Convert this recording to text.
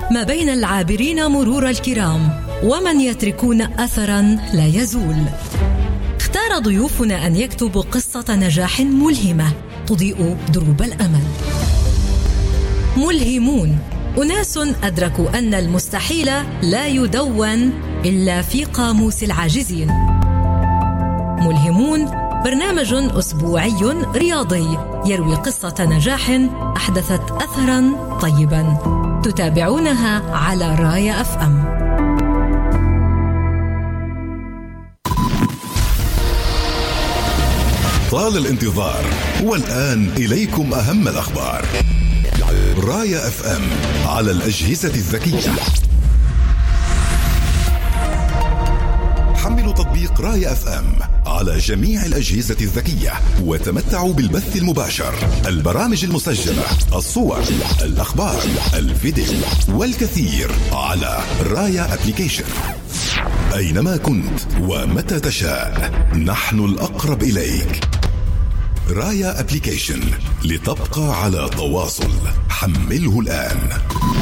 ما بين العابرين مرور الكرام ومن يتركون أثراً لا يزول. اختار ضيوفنا أن يكتبوا قصة نجاح ملهمة تضيء دروب الأمل. ملهمون، أناس أدركوا أن المستحيل لا يدون إلا في قاموس العاجزين. ملهمون برنامج أسبوعي رياضي يروي قصة نجاح أحدثت أثراً طيباً، تتابعونها على رايا FM. طال الانتظار والآن إليكم أهم الأخبار. رايا FM على الأجهزة الذكية. حملوا تطبيق رايا FM على جميع الأجهزة الذكية وتمتعوا بالبث المباشر، البرامج المسجلة، الصور، الأخبار، الفيديو والكثير على رايا أبليكيشن. أينما كنت ومتى تشاء نحن الأقرب إليك. رايا أبليكيشن، لتبقى على تواصل. حمله الآن.